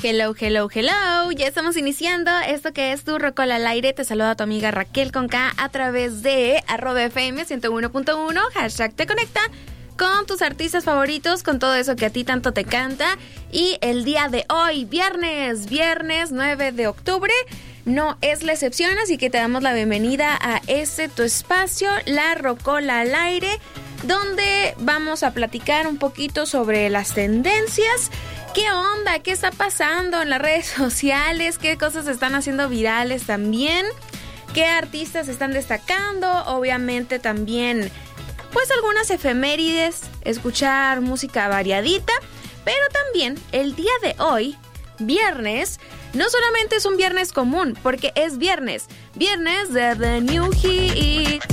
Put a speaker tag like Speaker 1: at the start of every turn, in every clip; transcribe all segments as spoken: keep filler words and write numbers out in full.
Speaker 1: Hello, hello, hello. Ya estamos iniciando esto que es tu Rocola al Aire. Te saluda tu amiga Raquel con K a través de arroba F M ciento uno punto uno, hashtag te conecta con tus artistas favoritos, con todo eso que a ti tanto te canta. Y el día de hoy, viernes, viernes nueve de octubre, no es la excepción, así que te damos la bienvenida a este tu espacio, la Rocola al Aire, donde vamos a platicar un poquito sobre las tendencias. ¿Qué onda? ¿Qué está pasando en las redes sociales? ¿Qué cosas se están haciendo virales también? ¿Qué artistas están destacando? Obviamente también, pues algunas efemérides, escuchar música variadita, pero también el día de hoy, viernes, no solamente es un viernes común, porque es viernes, viernes de The New Hit.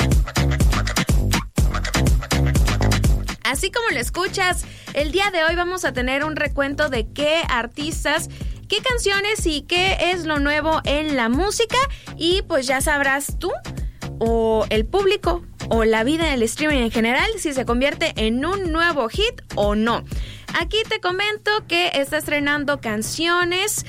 Speaker 1: Así como lo escuchas, el día de hoy vamos a tener un recuento de qué artistas, qué canciones y qué es lo nuevo en la música. Y pues ya sabrás tú, o el público, o la vida en el streaming en general, si se convierte en un nuevo hit o no. Aquí te comento que está estrenando canciones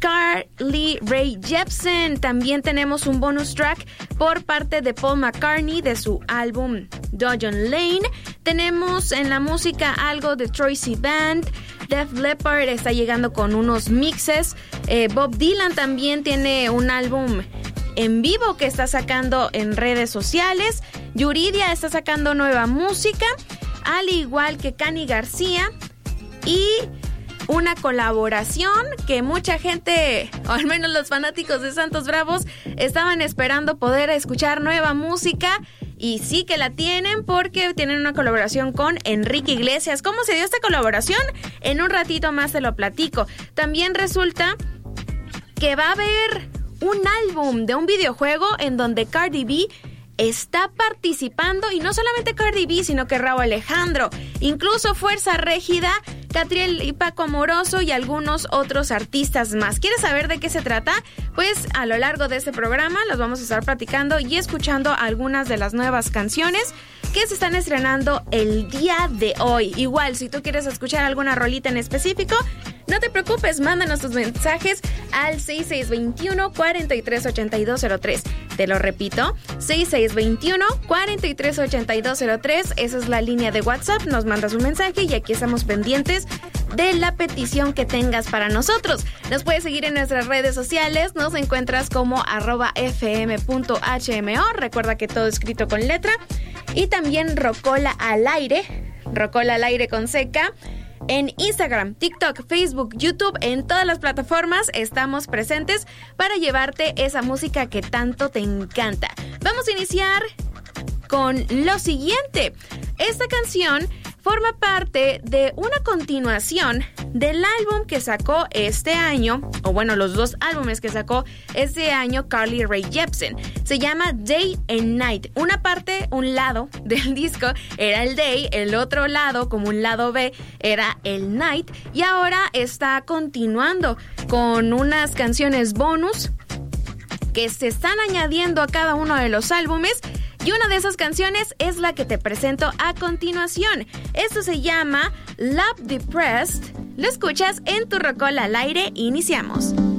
Speaker 1: Carly Rae Jepsen. También tenemos un bonus track por parte de Paul McCartney de su álbum Dojon Lane. Tenemos en la música algo de Troye Sivan. Def Leppard está llegando con unos mixes. Eh, Bob Dylan también tiene un álbum en vivo que está sacando en redes sociales. Yuridia está sacando nueva música, al igual que Cani García. Y una colaboración que mucha gente, o al menos los fanáticos de Santos Bravos, estaban esperando poder escuchar nueva música. Y sí que la tienen, porque tienen una colaboración con Enrique Iglesias. ¿Cómo se dio esta colaboración? En un ratito más te lo platico. También resulta que va a haber un álbum de un videojuego en donde Cardi B está participando, y no solamente Cardi B, sino que Rauw Alejandro, incluso Fuerza Régida, Catriel y Paco Amoroso y algunos otros artistas más. ¿Quieres saber de qué se trata? Pues a lo largo de este programa los vamos a estar platicando y escuchando algunas de las nuevas canciones que se están estrenando el día de hoy. Igual, si tú quieres escuchar alguna rolita en específico, no te preocupes, mándanos tus mensajes al seis seis dos uno, cuatro tres ocho dos cero tres. Te lo repito, seis seis dos uno, cuatro tres ocho dos cero tres. Esa es la línea de WhatsApp. Nos mandas un mensaje y aquí estamos pendientes de la petición que tengas para nosotros. Nos puedes seguir en nuestras redes sociales. Nos encuentras como arroba fm.hmo. Recuerda que todo escrito con letra. Y también Rocola al Aire. Rocola al Aire con seca. En Instagram, TikTok, Facebook, YouTube, en todas las plataformas estamos presentes para llevarte esa música que tanto te encanta. Vamos a iniciar con lo siguiente. Esta canción forma parte de una continuación del álbum que sacó este año, o bueno, los dos álbumes que sacó este año Carly Rae Jepsen. Se llama Day and Night. Una parte, un lado del disco era el Day, el otro lado, como un lado B, era el Night, y ahora está continuando con unas canciones bonus que se están añadiendo a cada uno de los álbumes. Y una de esas canciones es la que te presento a continuación. Esto se llama Love Depressed. Lo escuchas en tu Rocola al Aire. Iniciamos.